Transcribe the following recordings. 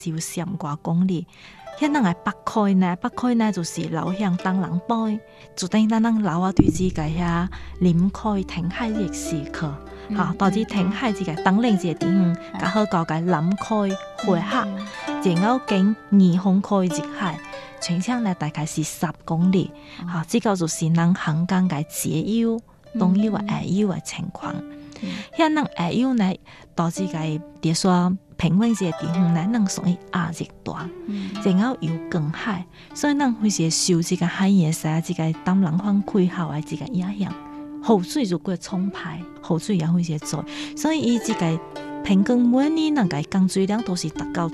就3多公里。遐人嘅北開呢就是老向東人杯，就等於咱老啊對自己遐臨開停海嘅時刻，導致停海自己當然自己地方，較好搞個臨開回客，然後經二峰開入海，全程呢大概是10公里，這個就是咱香港嘅解憂、東憂啊下憂嘅情況。遐人下憂呢，導致個點說平穩這個地方呢，能屬於壓力大，然後又更海，所以咱會是受這個海嘢勢，這個東南方氣候嘅這個影響，雨水就過沖排，雨水也會是做，所以伊這個平均每年能個降水量都是達到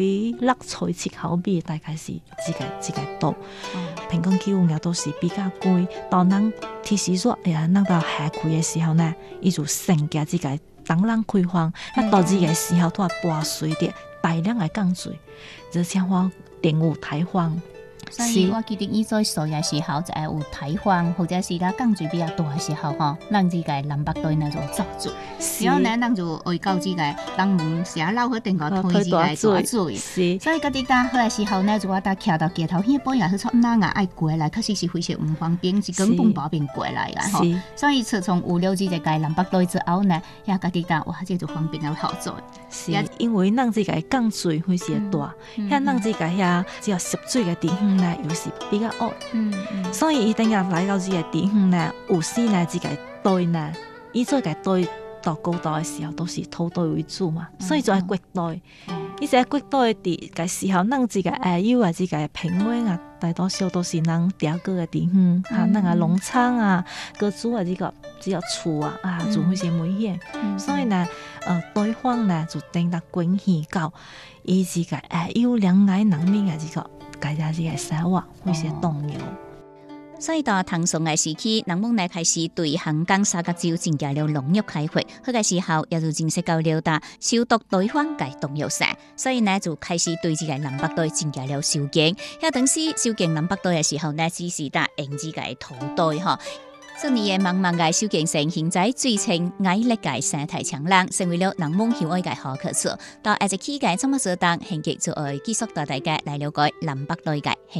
6、7毫米，大概是這個度，平均氣溫也都是比較貴。當咱提示說，那到下季嘅時候呢，伊就增加這個東南開放，那到這個時候都係撥水的大量嘅降水，就像話電霧颱風。 所以我記得伊在數嘅時候就係有颱風，或者是講降水比較大嘅時候吼，咱這個南北隊呢就走住，然後呢咱就會到這個人們寫樓嗰定個推這個大水，所以嗰啲搭好嘅時候呢，就我搭徛到街頭，迄本來去出哪個愛過來，確實是非常唔方便，是根本冇便過來嘅吼。所以自從有了這個南北隊之後呢，呀嗰啲搭哇，這就方便了好做。 是因為咱這個降水會是大，像咱這個遐只要濕水嘅地方呢，又是比較惡，所以一定要來到這個地方呢，有時呢這個隊呢，伊做個隊到高度嘅時候都是土隊為主嘛，所以就係國隊。伊這個國隊嘅時候，咱這個下游啊，這個平穩啊，大多數都是咱調過嘅地方，咱個農場啊、各組啊，這個厝啊，就會是危險。所以呢，對方呢就等到關係到伊這個下游兩岸人民嘅這個大家這個生活會是動搖。 所以到唐宋嘅時期，人們來開始對香港三角洲增加了農業開發。嗰個時候，也就正式到了達受到對方嘅動搖勢，所以呢就開始對這個南北隊增加了收緊。喺當時收緊南北隊嘅時候呢，只是打用這個土隊哈。這年嘅茫茫嘅收緊成現在最稱矮力嘅生態長廊，成為了人們喜愛嘅好去處。到下一期嘅節目所當，興極就會繼續帶大家來了解南北隊嘅。